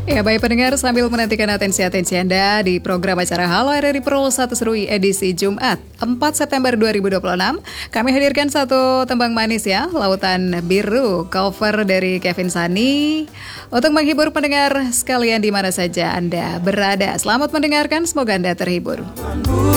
Ya, baik pendengar, sambil menantikan atensi Anda di program acara Halo RRI Pro 1 Serui edisi Jumat 4 September 2026, kami hadirkan satu tembang manis ya, Lautan Biru, cover dari Kevin Sani, untuk menghibur pendengar sekalian di mana saja Anda berada. Selamat mendengarkan, semoga Anda terhibur.